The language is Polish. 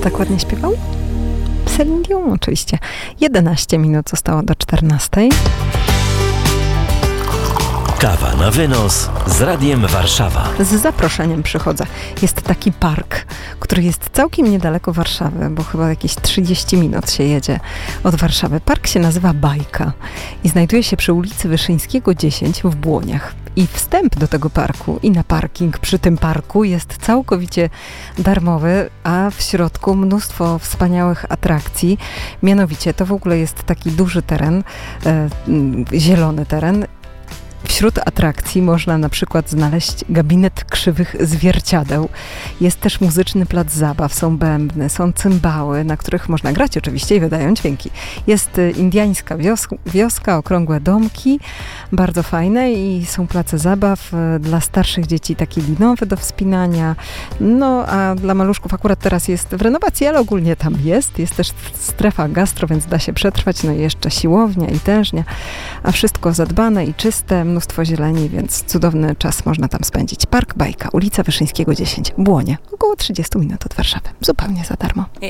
tak ładnie śpiewał? Celine Dion oczywiście. 11 minut zostało do 14. Kawa na wynos z Radiem Warszawa. Z zaproszeniem przychodzę. Jest taki park, który jest całkiem niedaleko Warszawy, bo chyba jakieś 30 minut się jedzie od Warszawy. Park się nazywa Bajka i znajduje się przy ulicy Wyszyńskiego 10 w Błoniach. I wstęp do tego parku i na parking przy tym parku jest całkowicie darmowy, a w środku mnóstwo wspaniałych atrakcji. Mianowicie to w ogóle jest taki duży teren, zielony teren. Wśród atrakcji można na przykład znaleźć gabinet krzywych zwierciadeł. Jest też muzyczny plac zabaw, są bębny, są cymbały, na których można grać oczywiście i wydają dźwięki. Jest indiańska wioska, okrągłe domki, bardzo fajne i są place zabaw. Dla starszych dzieci takie linowe do wspinania. No a dla maluszków akurat teraz jest w renowacji, ale ogólnie tam jest. Jest też strefa gastro, więc da się przetrwać. No i jeszcze siłownia i tężnia, a wszystko zadbane i czyste. Mnóstwo zieleni, więc cudowny czas można tam spędzić. Park Bajka, ulica Wyszyńskiego 10, Błonie, około 30 minut od Warszawy. Zupełnie za darmo.